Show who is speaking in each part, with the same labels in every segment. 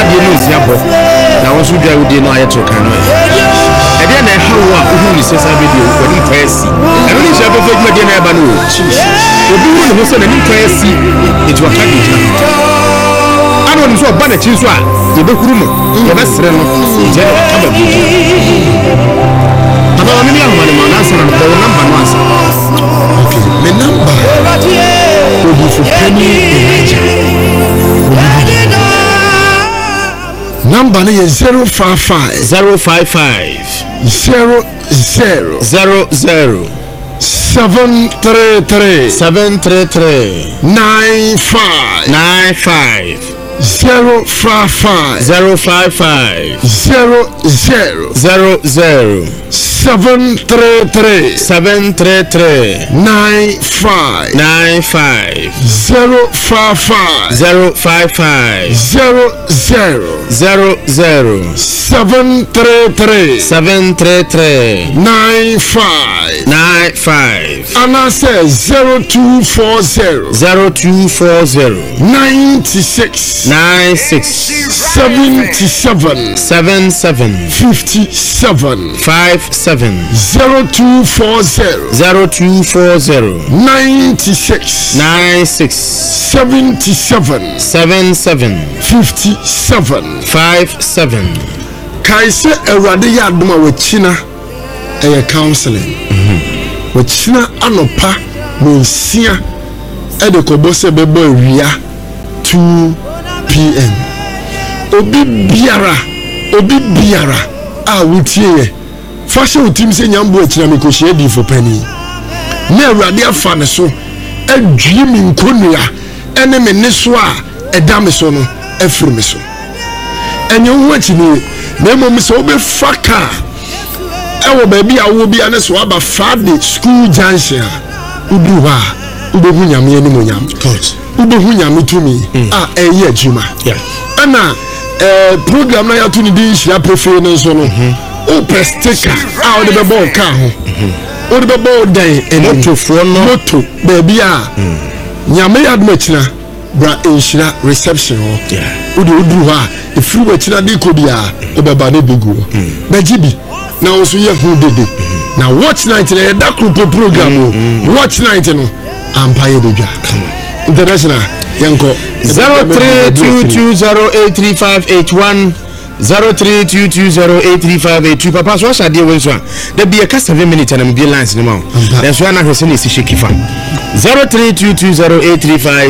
Speaker 1: die no ziabo na wo so dwa wo die no ayeto kan no e dia na hawo a wo ni sesa video wo ni kwesi e no ni ziabo fo dwa die na eba no obi wo no so na ni kwesi e twa ka di ano ni so ba na chi so a ye be huru mo ye be sere no je na ka ba bi aba ni ya ma na so na ko number no asa okay me number obi for penny number ni 055 733 95 055 733 95 055 733 95
Speaker 2: and I say 0240 96 77 57
Speaker 1: 0240
Speaker 2: 96 77 57 kaise awrade ya adoma wachina eye counseling wachina anopa monsia ede kobose bebo awia 2 p.m. obi biara a wutie fashion utim se nyambo achina mekohie di for penny na awrade afa ne so adwie mi nkonua ene me ne so a eda me so no afiri me so enye ho achini na mom se obe faka ewo ba bia wo bia ne so aba Friday school junction udu ha ubehu nyame ani monyam ubehu nyame tumi a eye adwuma ana program na ya to ni din hia prefe ne so no o pestika a o de bebo ka ho o de bebo dan enotofo no moto ba bia nyame ya aduma china bra enhira reception ho udi udu ha ifiri wachina de kobia obeba ne begu ba jibi na oso ye hu dede na watch night na da group program watch night no ampaye de dwa international yanko
Speaker 1: 0322083581 0322083582 papa so shade we so da be ka 7 minutes na me lines ni ma da so na hwese ni si shekifa 0322083582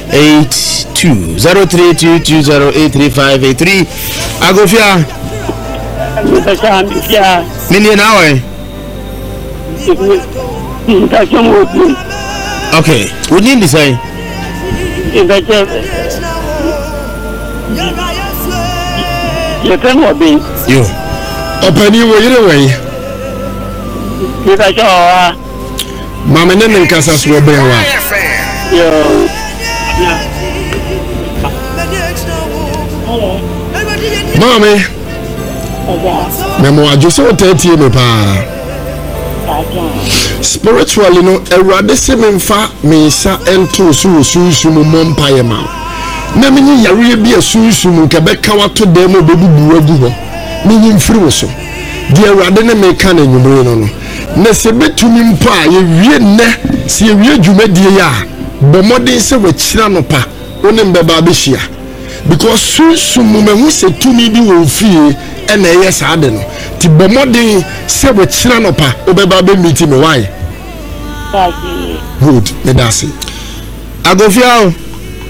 Speaker 1: 0322083583 agofia mini na we okay we need to say
Speaker 3: you can what be
Speaker 1: you
Speaker 2: opani we yire we mama nene nkasa so be wa
Speaker 3: yo
Speaker 2: mama memo ajo so tete me pa spiritually no erade se memfa mensa ento so sunsu mompa ye ma na menyi yare bi asunsu nka beka wato dem obebubu agu ho menyi mfiri wo so de erade ne meka na nyumre no na se betumi mpa ye wie ne se ye wie dwumadie ya bomodin se wachira no pa one mbeba behia because sunsu momehu se tumi bi wo fie ena ye saade no ti bomodin se wachira no pa obeba be meet me why good me dasi
Speaker 1: agofia o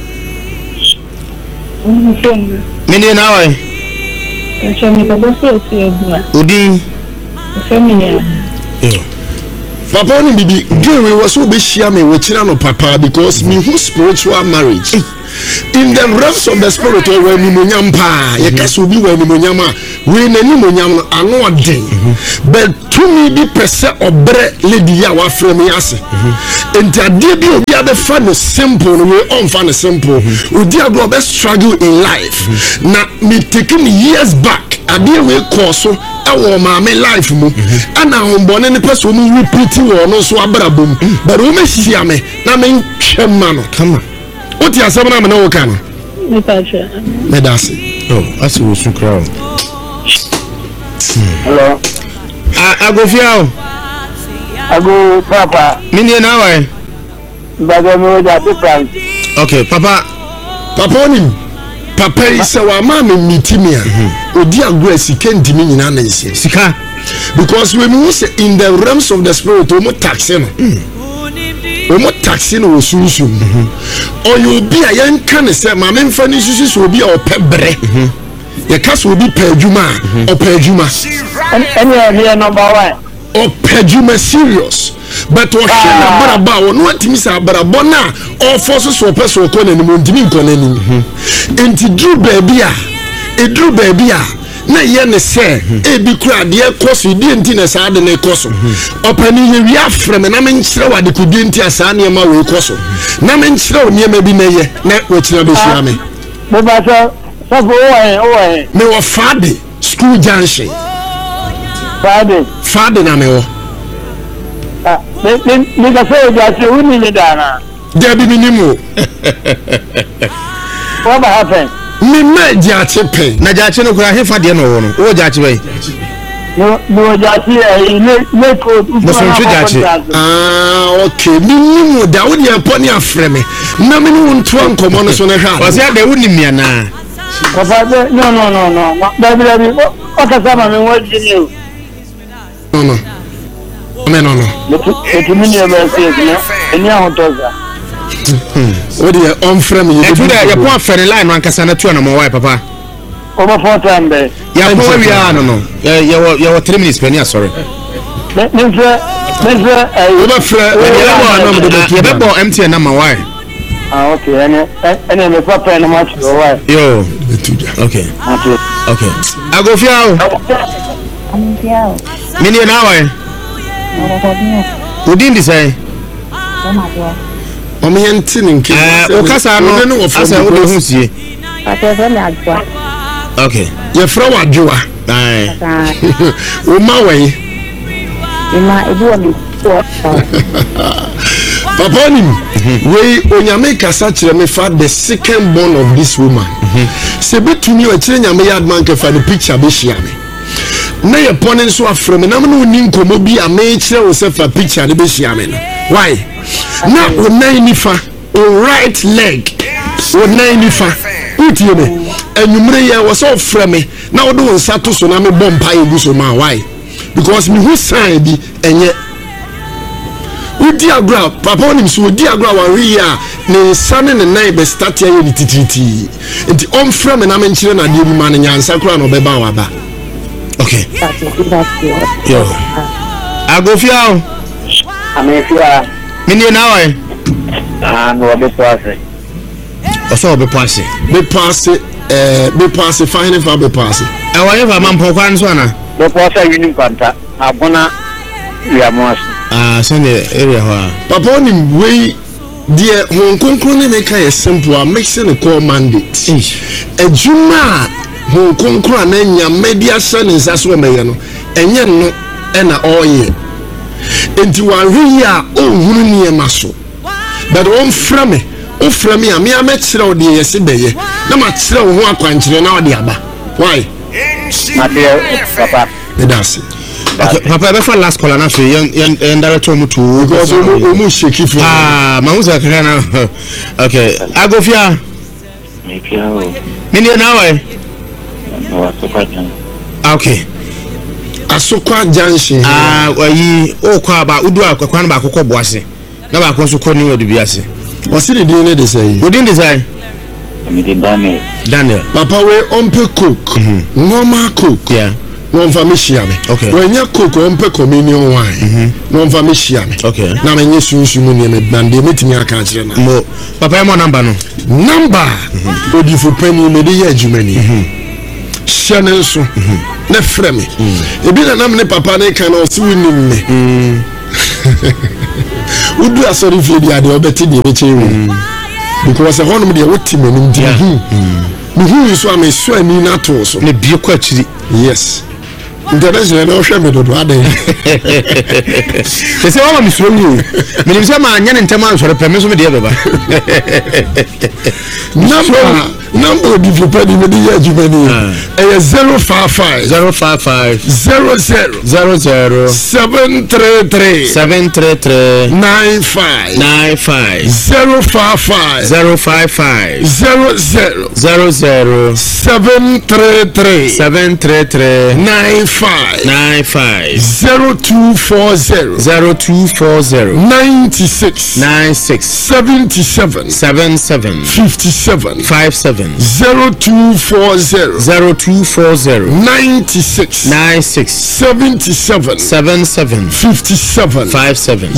Speaker 1: mini na we
Speaker 3: nchoni babo so edua
Speaker 1: odi
Speaker 3: family
Speaker 2: papa ni bibi gewe was be share me wachira no papa because me who spiritual marriage in the realms of the spirit when ni monyam pa ye kaso bi when ni monyam a we na ni monyam ano ode but to me be pese obre lady ya wa frame yase enti ade bi obi abe fa no simple no we on fa no simple odi ado be struggle in life na me taking years back ade we course ewo ma me life mu ana hombone ne person mu repeat wo no so abrabom but wo me hia me na me twema no kama oti asem na me na wo ka no
Speaker 3: me pacha
Speaker 2: me dasi
Speaker 1: Oh, that's what you crown.
Speaker 3: Hello.
Speaker 1: I go fiao.
Speaker 3: I go Papa.
Speaker 1: Mini na why?
Speaker 3: But me that different.
Speaker 1: Okay, Papa.
Speaker 2: Papa onim. Papa is our mama mitimia. Odi agro sika ndimi nyina na nse.
Speaker 1: Sika.
Speaker 2: Because when we say in the realms of the spirit, we must tax him. We must tax him with sunsun. Or you be a young can say, my main furnaces will be our pebre. Your cast will be per juma or per juma.
Speaker 3: And here number 1.
Speaker 2: Or per juma serious. But what can about what things are but a bona all forces or person con and Mundimin con any. And to do baby, a drew baby. Na yene se e bi kura de ekoso di enti na sa de na ekoso opani ye wi afre me na me nkyere wa de kudi enti asa na ma we ekoso na me nkyere o niema bi na ye na wo kyere be hia me
Speaker 3: Bo ba so o
Speaker 2: me wo fade school junction fade na me wo
Speaker 3: me ka se ja se uni ni dana
Speaker 2: de bi minimo
Speaker 3: what happened
Speaker 2: me ma jache pe
Speaker 1: Na jache no kura hefa de no wo no. Wo jache bai.
Speaker 3: no jache le ko
Speaker 1: Mo so ntwe jache.
Speaker 2: Okay minimo da wo de poni afre me na me no nto ankomo no so na hwa
Speaker 1: O se ade woni mia na.
Speaker 3: Papa no baby o ka sama me wo di ni
Speaker 2: no
Speaker 3: it mean you be say ni ahun toza
Speaker 2: what the on frame you
Speaker 1: do that. You put afere line one kasa na tu na mo why papa.
Speaker 3: over 4 times there.
Speaker 1: Ya po we no. Ya 3 minutes penny sorry.
Speaker 3: Over
Speaker 1: You be bo MTN na ma why.
Speaker 3: Okay, and me papa na match go why.
Speaker 1: Yo. Okay. Okay. I go fiao. Mini na why. Udin di say.
Speaker 2: Omo yenti ninki
Speaker 1: O kasa no asa wo de hu sie. Okay.
Speaker 2: Ye fra wadwa.
Speaker 1: Ai.
Speaker 2: O ma we. Papa nim. We onyame kasa kire me fa the second born of this woman. Se betumi o kire nyame yad man ke fa the picture be hia me. Na ye pone so afre me na me no ni nkomo bi a me kire wo se fa picture de be hia me no. Why? Na o nai ni fa o right leg o nai ni fa utie me enumre ye wo so frɛ me na wo do nsa to so na me bompa ye gu so ma why because me who sign bi enye udi agra papa onim so udi agra wa wi ya ne sane ne nai be start ya ye tititi enti on frɛ me na me nkyere na de bi ma ne nyansa kra no be ba wa ba
Speaker 1: okay yo agofiao
Speaker 3: Amefia
Speaker 1: mini na why
Speaker 3: no be passe.
Speaker 1: Oso be passe
Speaker 2: fine for be passe
Speaker 1: e wa yeva man pokwan so na
Speaker 3: Be passe yini kwanta abona ya mos.
Speaker 1: Sunday area ho
Speaker 2: papa onim we die hon konkro ne make a simple a make se call mandate ejuma hon konkro na nya media sane nsaso me ye no enye no e na oye enti wa hwi a ohunu ne maso but on frame a me amekire o de yesi beye na ma kire wo ho akwankyere na o de aba why
Speaker 3: Mateo papa
Speaker 2: that's it.
Speaker 1: Okay, papa be for last call na so yen director mu to
Speaker 2: because o mu sheki for
Speaker 1: ma hu za kaka na okay agofia mini na why okay
Speaker 2: Asokwa junction
Speaker 1: wayi o kwa ba udu akwa na ba akokọ boase na ba akọ so kọ ni wadu biase
Speaker 2: o si de ne de say
Speaker 1: within design Daniel
Speaker 2: papa we ompe cook normal cook
Speaker 1: yeah
Speaker 2: no famishia me
Speaker 1: okay
Speaker 2: when ya cook ompe communion wine no famishia me
Speaker 1: okay
Speaker 2: na menye sunsu mu ne me bande metimi aka kire na
Speaker 1: mo papa mo number no
Speaker 2: number odi for penny me de ya adwumani channel so na frame ebi na nam ne papa ne kan o si wonim me udu asori fi dia de obeti de be chewe because honum de woti menim di me hu so am so ani na to so
Speaker 1: ne bie kwa chiri
Speaker 2: yes international na hwe me dodo adan
Speaker 1: se wa mi so ni me se ma anya ne ntema ansore pe me so me de beba
Speaker 2: number di for penny me di ya jumani 055
Speaker 1: 055
Speaker 2: 00
Speaker 1: 00
Speaker 2: 733
Speaker 1: 733
Speaker 2: 95
Speaker 1: 95
Speaker 2: 055
Speaker 1: 055
Speaker 2: 00
Speaker 1: 00
Speaker 2: 733
Speaker 1: 733
Speaker 2: 95
Speaker 1: 95
Speaker 2: 0240
Speaker 1: 0240
Speaker 2: 96
Speaker 1: 96
Speaker 2: 77
Speaker 1: 77
Speaker 2: 57
Speaker 1: 57
Speaker 2: 0240
Speaker 1: 0240
Speaker 2: 96
Speaker 1: 96
Speaker 2: 77
Speaker 1: 77
Speaker 2: 57
Speaker 1: 57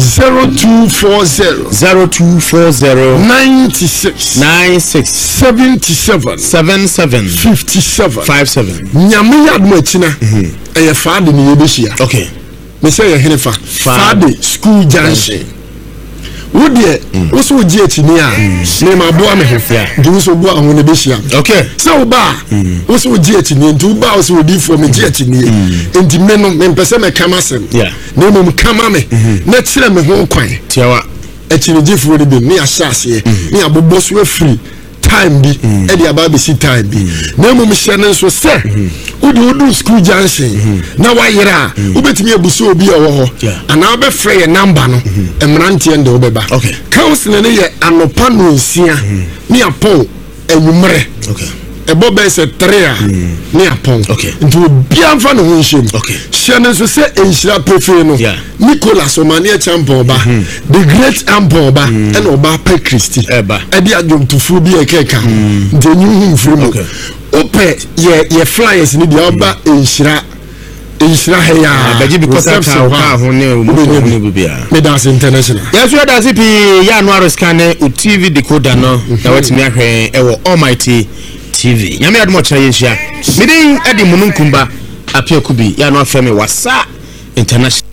Speaker 2: 0240
Speaker 1: 0240
Speaker 2: 96
Speaker 1: 96
Speaker 2: 77
Speaker 1: 77
Speaker 2: 57
Speaker 1: 57
Speaker 2: nyame yadmo akina eye faade ni yebehia
Speaker 1: okay
Speaker 2: me say ye henefa faade school junction wo de wo so gi akini a me ma boa me hefia de wo so boa ho ne behia
Speaker 1: okay
Speaker 2: so ba wo so gi akini ntu ba wo so di for me gi akini enti me no me pese me kama sem
Speaker 1: yeah
Speaker 2: na mo kama me na kire me ho kwan
Speaker 1: tiawa
Speaker 2: akini gifo ni bi me ahyase me abobbo so free time bi e dia ba be si time bi na mo hye ne so se udu school junction na wayira ubetimi abuso obi owo ho ana be free number no emrante ende obeba
Speaker 1: okay
Speaker 2: council ne ye anopa no nsia ni apon enumere
Speaker 1: okay
Speaker 2: ebo be se 3 a ni apon
Speaker 1: okay
Speaker 2: ntu bia fa no ho nhyem
Speaker 1: okay
Speaker 2: hye ne so se enhyira prefe no Nicholas Omania champion ba the great ampo ba and oba pe Christy
Speaker 1: eba
Speaker 2: e di adwomtufu bi ekeka de nyu mfuru
Speaker 1: okay
Speaker 2: ope ye flyers ni dia oba enhyira heya
Speaker 1: baji because ka ho ne mu bibia
Speaker 2: Medas International
Speaker 1: yes we da CP ya no scan u TV decoder no na watimi ahwe e wo Almighty TV nyame admo kire yehia midin edi mununkumba apia kubi ya no afemi wasa international